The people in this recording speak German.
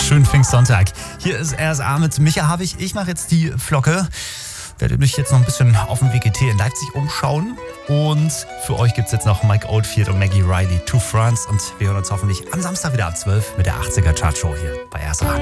Schönen Pfingstsonntag. Hier ist RSA mit Micha Havig. Ich mache jetzt die Flocke. Werde mich jetzt noch ein bisschen auf dem WGT in Leipzig umschauen. Und für euch gibt es jetzt noch Mike Oldfield und Maggie Riley, To France. Und wir hören uns hoffentlich am Samstag wieder ab 12 mit der 80er Chartshow hier bei RSA.